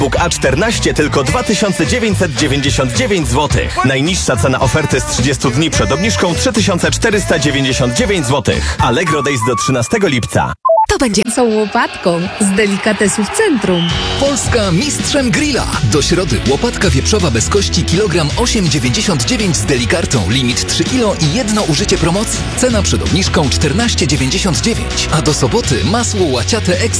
Bóg A14 tylko 2999 zł. Najniższa cena oferty z 30 dni przed obniżką 3499 zł. Allegro Days do 13 lipca. To będzie są łopatką z delikatesów centrum. Polska mistrzem grilla. Do środy łopatka wieprzowa bez kości kilogram 8,99 z delikartą. Limit 3 kg i jedno użycie promocji. Cena przed obniżką 14,99. A do soboty masło łaciate ekstra.